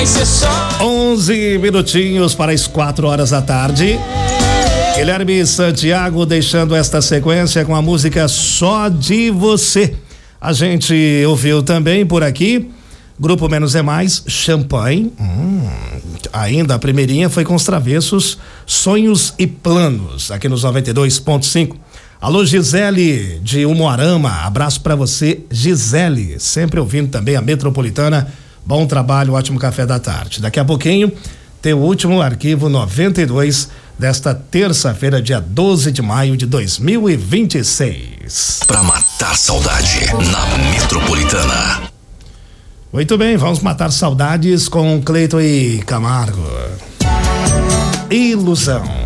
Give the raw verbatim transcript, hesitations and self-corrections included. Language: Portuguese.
onze minutinhos para as quatro horas da tarde. Guilherme Santiago deixando esta sequência com a música Só de Você. A gente ouviu também por aqui Grupo Menos é Mais, Champanhe. Hum, ainda a primeirinha foi com os Travessos, Sonhos e Planos, aqui nos noventa e dois ponto cinco. Alô, Gisele de Umuarama, abraço pra você, Gisele, sempre ouvindo também a Metropolitana. Bom trabalho, ótimo café da tarde. Daqui a pouquinho tem o último arquivo noventa e dois desta terça-feira, dia doze de maio de dois mil e vinte e seis. Pra matar saudade na Metropolitana. Muito bem, vamos matar saudades com Cleiton e Camargo. Ilusão.